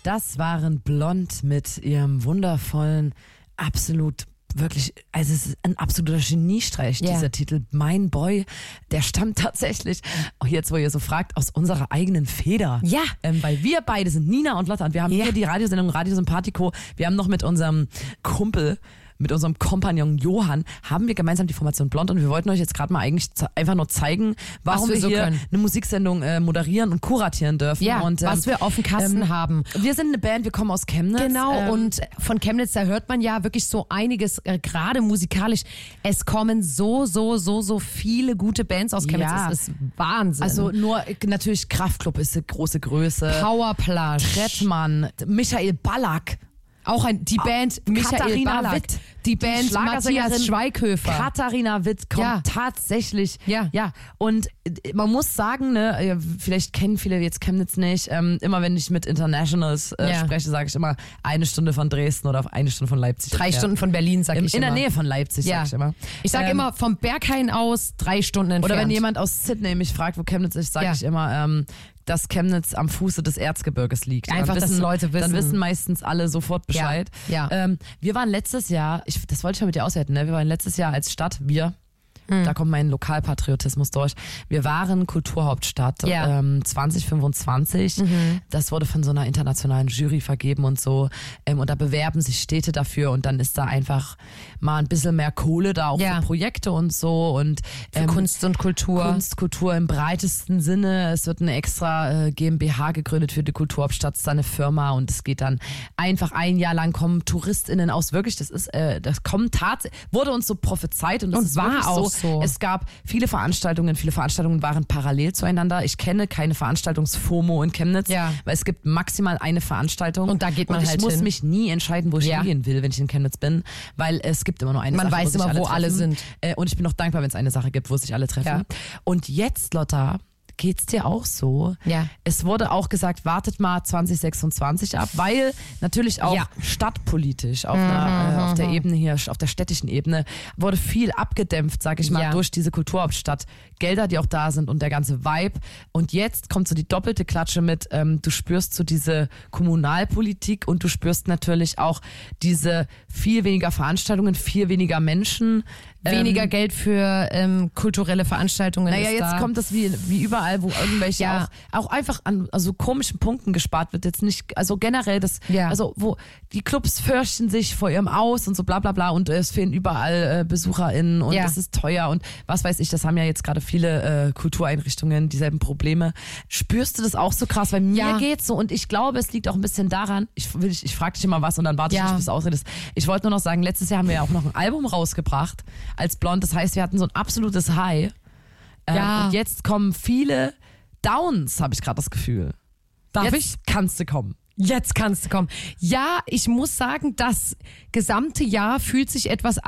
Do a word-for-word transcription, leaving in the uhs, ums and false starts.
Das waren Blond mit ihrem wundervollen, absolut wirklich, also es ist ein absoluter Geniestreich, Ja. dieser Titel. Mein Boy, der stammt tatsächlich, auch jetzt, wo ihr so fragt, aus unserer eigenen Feder. Ja. Ähm, weil wir beide sind Nina und Lotta und wir haben Ja. hier die Radiosendung Radio Sympathico. Wir haben noch mit unserem Kumpel, mit unserem Kompagnon Johann, haben wir gemeinsam die Formation Blond und wir wollten euch jetzt gerade mal eigentlich ze- einfach nur zeigen, warum Was wir wir so hier können. eine Musiksendung äh, moderieren und kuratieren dürfen. Ja, und, ähm, was wir auf dem Kasten ähm, haben. Wir sind eine Band, wir kommen aus Chemnitz. Genau, ähm, und von Chemnitz, da hört man ja wirklich so einiges, äh, gerade musikalisch. Es kommen so, so, so, so viele gute Bands aus Chemnitz. Ja. Das ist Wahnsinn. Also nur äh, natürlich Kraftklub ist eine große Größe. Powerplage. Trettmann, Michael Ballack. Auch ein, die Band Michael Katharina Ballack. Witt. Die Band Schlagersängerin Matthias Schweighöfer. Katharina Witt kommt Ja. tatsächlich. Ja. ja. Und äh, man muss sagen, ne, äh, vielleicht kennen viele jetzt Chemnitz nicht, ähm, immer wenn ich mit Internationals äh, Ja. spreche, sage ich immer eine Stunde von Dresden oder eine Stunde von Leipzig. Drei entfernt. Stunden von Berlin, sag In, ich in immer. der Nähe von Leipzig, Ja. sag ich immer. Ich sage Ähm, immer vom Berghain aus drei Stunden entfernt. Oder wenn jemand aus Sydney mich fragt, wo Chemnitz ist, sage Ja. ich immer, ähm, dass Chemnitz am Fuße des Erzgebirges liegt. Einfach, dann dass Leute wissen. Dann wissen meistens alle sofort Bescheid. Ja, ja. Ähm, wir waren letztes Jahr, ich, das wollte ich mal mit dir auswerten, ne? Wir waren letztes Jahr als Stadt, wir, Hm. da kommt mein Lokalpatriotismus durch. Wir waren Kulturhauptstadt Ja. ähm, zwanzig fünfundzwanzig. Mhm. Das wurde von so einer internationalen Jury vergeben und so. Ähm, und da bewerben sich Städte dafür und dann ist da einfach mal ein bisschen mehr Kohle da auch Ja. für Projekte und so. Und Für ähm, Kunst und Kultur. Kunst, Kultur im breitesten Sinne. Es wird eine extra äh, GmbH gegründet für die Kulturhauptstadt, ist da eine Firma und es geht dann einfach ein Jahr lang kommen TouristInnen aus. Wirklich, das ist, äh, das kommt tatsächlich, wurde uns so prophezeit und das Und ist war wirklich auch so. so. Es gab viele Veranstaltungen, viele Veranstaltungen waren parallel zueinander. Ich kenne keine Veranstaltungs-FOMO in Chemnitz, Ja. weil es gibt maximal eine Veranstaltung. Und da geht man und ich halt muss hin. mich nie entscheiden, wo ich Ja. hingehen will, wenn ich in Chemnitz bin, weil es gibt immer nur eine Man Sache, weiß wo sich immer, wo alle treffen. sind. Äh, und ich bin auch dankbar, wenn es eine Sache gibt, wo sich alle treffen. Ja. Und jetzt, Lotta, geht's dir auch so? Ja. Es wurde auch gesagt, wartet mal zwanzig sechsundzwanzig ab, weil natürlich auch Ja. stadtpolitisch auf, einer, äh, auf der Ebene hier, auf der städtischen Ebene, wurde viel abgedämpft, sag ich mal, Ja. durch diese Kulturhauptstadt. Gelder, die auch da sind und der ganze Vibe. Und jetzt kommt so die doppelte Klatsche mit, ähm, du spürst so diese Kommunalpolitik und du spürst natürlich auch diese viel weniger Veranstaltungen, viel weniger Menschen. Weniger ähm, Geld für ähm, kulturelle Veranstaltungen. Naja, ist jetzt da. kommt das wie, wie überall, wo irgendwelche Ja. auch, auch einfach an also komischen Punkten gespart wird. Jetzt nicht, also generell das, Ja. also wo die Clubs fürchten sich vor ihrem Aus und so bla bla bla und es fehlen überall äh, BesucherInnen und Ja. das ist teuer und was weiß ich, das haben ja jetzt gerade viele äh, Kultureinrichtungen dieselben Probleme. Spürst du das auch so krass? Weil mir Ja. geht's so und ich glaube, es liegt auch ein bisschen daran, ich, will, ich, ich frage dich immer was und dann warte Ja. ich nicht, bis du ausredest. Ich wollte nur noch sagen, letztes Jahr haben wir ja auch noch ein Album rausgebracht als Blond. Das heißt, wir hatten so ein absolutes High. Ähm, Ja. Und jetzt kommen viele Downs, habe ich gerade das Gefühl. Darf jetzt ich? kannst du kommen. Jetzt kannst du kommen. Ja, ich muss sagen, das gesamte Jahr fühlt sich etwas